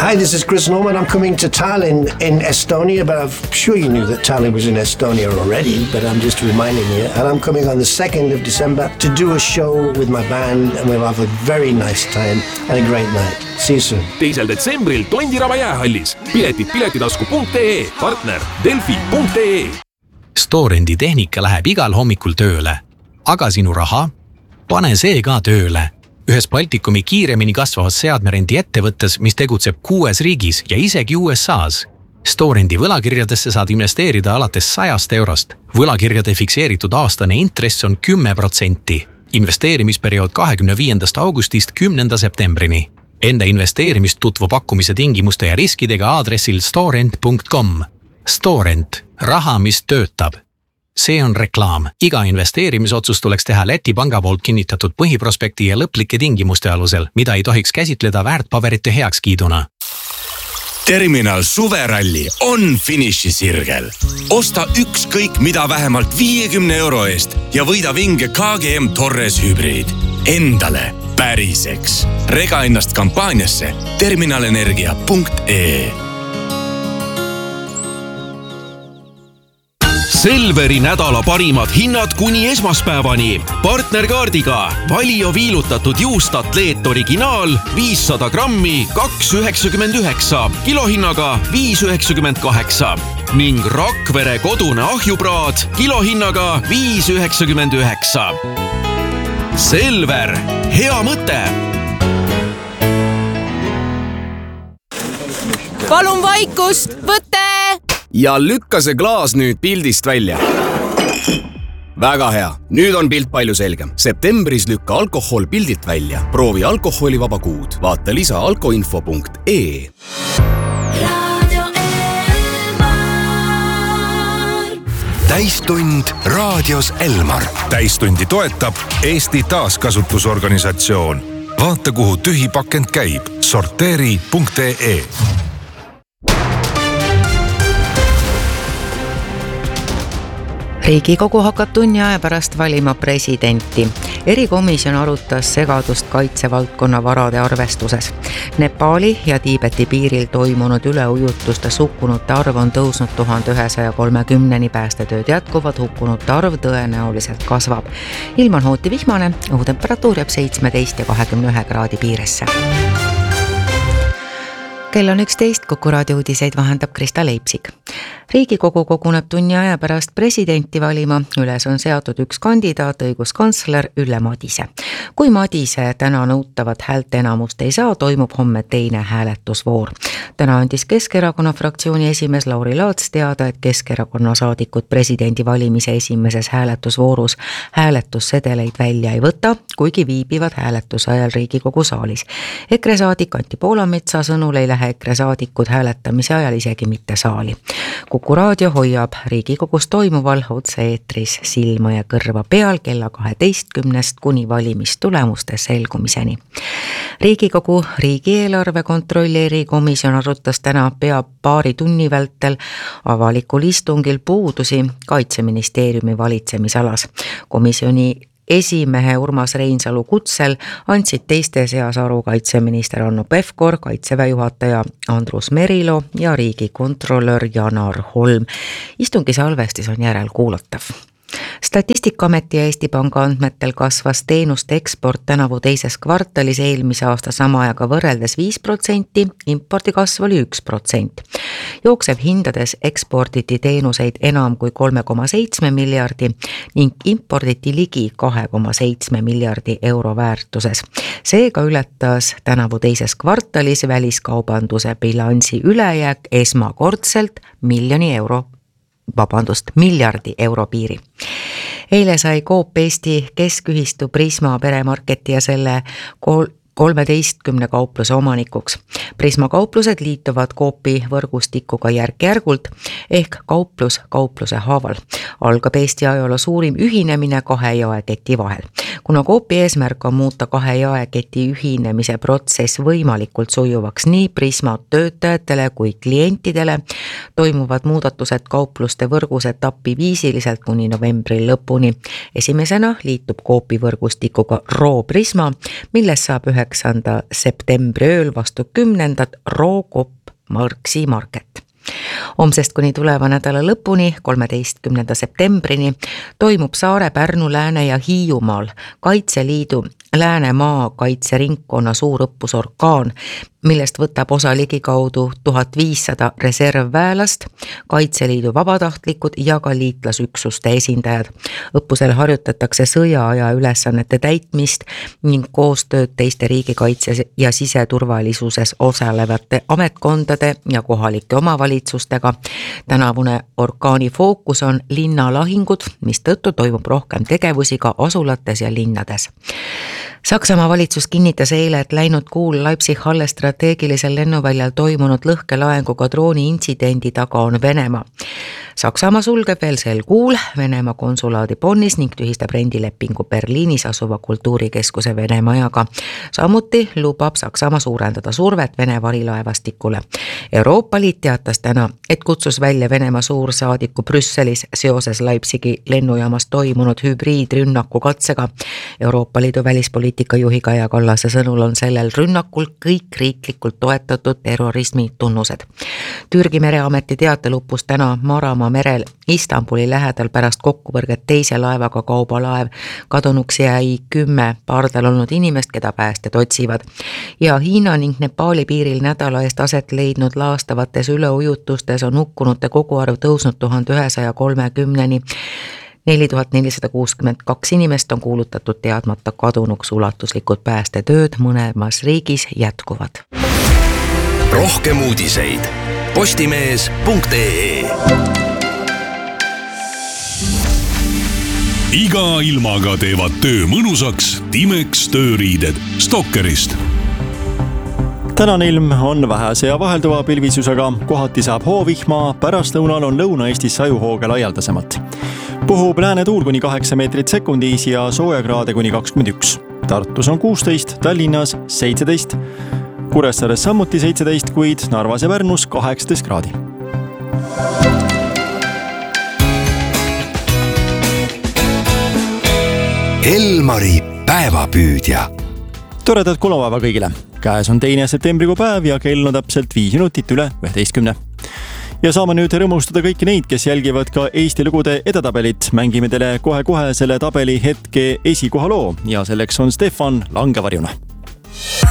Hi, this is Chris Norman. I'm coming to Tallinn in Estonia, but I'm sure you knew that Tallinn was in Estonia already, but I'm just reminding you. And I'm coming on the 2nd of December to do a show with my band, and we'll have a very nice time and a great night. See you soon. 2. detsembril Tondiraba jäähallis. Piletid piletitasku.ee, partner Delfi.ee. Storendi tehnika läheb igal hommikul tööle. Aga sinu raha? Pane see ka tööle. Ühes Baltikumi kiiremini kasvavas seadmerendi ettevõttes, mis tegutseb 6 riigis ja isegi USA's. Storendi võlakirjadesse saad investeerida alates 100 eurost. Võlakirjade fikseeritud aastane intress on 10%. Investeerimisperiood 25. augustist 10. septembrini. Enda investeerimist tutvu pakkumise tingimuste ja riskidega aadressil storent.com. Storent. Raha, mis töötab. See on reklaam. Iga investeerimisotsus tuleks teha Läti panga poolt kinnitatud põhiprospekti ja lõplike tingimuste alusel, mida ei tohiks käsitleda väärtpaberite heakskiiduna. Terminal suveralli on finišisirgel. Osta ükskõik mida vähemalt 50 euro eest ja võida vinge KGM Torres hübriid. Endale päriseks. Rega ennast kampaaniasse terminalenergia.ee. Selveri nädala parimad hinnad kuni esmaspäevani. Partnerkaardiga Valio viilutatud juust Atleet originaal 500 grammi 2,99, kilohinnaga 5,98 ning Rakvere kodune ahjupraad kilohinnaga 5,99. Selver, hea mõte! Palun vaikust, võte! Ja lükka see klaas nüüd pildist välja. Väga hea. Nüüd on pilt palju selgem. Septembris lükka alkohol pildilt välja. Proovi alkoholivaba kuud. Vaata lisa alkoinfo.ee. Täistund raadios Elmar. Täistundi toetab Eesti Taaskasutusorganisatsioon. Vaata, kuhu tühi pakend käib. Sorteeri.ee. Riigikogu hakkab tunni aja pärast valima presidenti. Erikomisjon arutas segadust kaitsevaldkonna varade arvestuses. Nepali ja Tiibeti piiril toimunud üleujutuste hukkunute arv on tõusnud 1130-ni. Päästetööd jätkuvad, hukkunute arv tõenäoliselt kasvab. Ilm on hooti vihmane, õhutemperatuur jääb 17 ja 21 kraadi piiresse. Kell on 11, Kuku raadio uudiseid vahendab Krista Leipsik. Riigikogu koguneb tunni aja pärast presidenti valima. Üles on seatud üks kandidaat, õiguskantsler Ülle Madise. Kui Madise täna nõutavat häälte enamust ei saa, toimub homme teine hääletusvoor. Täna andis Keskerakonna fraktsiooni esimees Lauri Laats teada, et Keskerakonna saadikud presidendi valimise esimeses hääletusvoorus hääletussedeleid välja ei võta, kuigi viibivad hääletuse ajal Riigikogu saalis. EKRE saadik Anti Poolametsa sõnul ei lähe EKRE saadikud hääletamise ajal isegi mitte saali. Kuku raadio hoiab Riigikogus toimuval otse-eetris silma ja kõrva peal kella 12 kuni valimistulemuste selgumiseni. Riigikogu riigieelarve kontrolli erikomisjon arutas täna pea paari tunni vältel avalikul istungil puudusi Kaitseministeeriumi valitsemisalas. Komisjoni esimehe Urmas Reinsalu kutsel andsid teiste seas aru kaitseminister Hanno Pevkur, kaitseväe juhataja Andrus Merilo ja riigikontrolör Janar Holm. Istungi salvestis on järelkuulatav. Statistikaameti ja Eesti Panga andmetel kasvas teenuste eksport tänavu teises kvartalis eelmise aasta sama ajaga võrreldes 5%, impordi kasv oli 1%. Jooksev hindades eksporditi teenuseid enam kui 3,7 miljardi ning imporditi ligi 2,7 miljardi euro väärtuses. Seega ületas tänavu teises kvartalis väliskaubanduse bilansi ülejääk esmakordselt miljardi euro piiri. Eile sai Coop Eesti keskühistu Prisma peremarketi ja selle 13 kaupluse omanikuks. Prisma kauplused liituvad Coopi võrgustikuga järk-järgult ehk kaupluse haaval. Algab Eesti ajaloo suurim ühinemine 2 jaeketi vahel. Kuna Coopi eesmärk on muuta 2 jaeketi ühinemise protsess võimalikult sujuvaks nii Prisma töötajatele kui klientidele, toimuvad muudatused kaupluste võrgus etapiviisiliselt kuni novembri lõpuni. Esimesena liitub Coopi võrgustikuga Ro Prisma, milles saab ühe 9. septembri ööl vastu 10. Rookopp Marksi Market. Homsest kuni tuleva nädala lõpuni, 13. septembrini, toimub Saare, Pärnu, Lääne ja Hiiumaal Kaitseliidu Läänemaa kaitseringkonna suurõppus Orkaan, millest võtab osa ligikaudu 1500 reservväelast, Kaitseliidu vabatahtlikud ja ka liitlasüksuste esindajad. Õppusel harjutatakse sõjaaja ülesannete täitmist ning koostööd teiste riigikaitses ja siseturvalisuses osalevate ametkondade ja kohalike omavalitsustega. Tänavune Orkaani fookus on linnalahingud, mistõttu toimub rohkem tegevusi ka asulates ja linnades. Saksamaa valitsus kinnitas eile, et läinud kuul Leipzig-Halle strateegilisel lennuväljal toimunud lõhkelaenguga drooni intsidendi taga on Venemaa. Saksamaa sulgeb veel sel kuul Venemaa konsulaadi Bonnis ning tühistab rendilepingu Berliinis asuva kultuurikeskuse Venemajaga. Samuti lubab Saksamaa suurendada survet Vene varilaevastikule. Euroopa Liit teatas täna, et kutsus välja Venemaa suursaadiku Brüsselis seoses Leipzigi lennujaamas toimunud hübriidrünnaku katsega. Euroopa Liidu välispoliitika juhi Kaja Kallase sõnul on sellel rünnakul kõik riiklikult toetatud terrorismi tunnused. Türgi mereameti teatel uppus täna Maramaa merel Istanbuli lähedal pärast kokkupõrget teise laevaga kaubalaev. Kadunuks jäi 10 pardal olnud inimest, keda päästjad otsivad. Ja Hiina ning Nepaali piiril nädala eest aset leidnud laastavates üleujutustes on hukkunute koguarv tõusnud 1130-ni. 4462 inimest on kuulutatud teadmata kadunuks, ulatuslikud päästetööd mõlemas riigis jätkuvad. Rohkem uudiseid postimees.ee. Iga ilmaga teevad töö mõnusaks Timex tööriided Stokkerist. Tänane ilm on vähese ja vahelduva pilvisusega, kohati saab hoovihma, pärast lõunal on Lõuna-Eestis sajuhooge laialdasemalt. Puhub lääne tuul kuni 8 meetrit sekundis ja soojakraade kuni 21. Tartus on 16, Tallinnas 17, Kuressaares samuti 17, kuid Narvas ja Pärnus 18 kraadi. Elmari päevapüüdja. Toredat kolmapäeva kõigile. Käes on 2. septembrikuu päev ja kell on täpselt 5 minutit üle 11. Ja saame nüüd rõõmustada kõiki neid, kes jälgivad ka Eesti lugude edetabelit. Mängime teile kohe selle tabeli hetke esikohaloo ja selleks on Stefan Langevarjuna.